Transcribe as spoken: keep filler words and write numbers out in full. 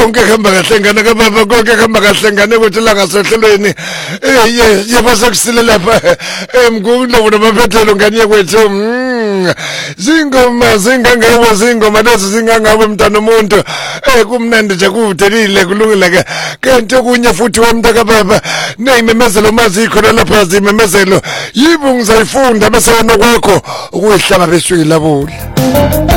konke kuhamba kahle ngane kababa konke kuhamba kahle ngane ukuthi la ngasehlelweni eh yebo sekusile lapha emkulo namaphethelo ngane kwethu zingoma zingangabo zingoma lezi zingangabo mntana umuntu eh kumnandi nje kuvudelile kulungile ke kanti okunye futhi wamnta kababa neyimemezelo mazikho lapha zimemezelo yibo ngizayifunda bese wena kwakho ukuyihlaba beswile labula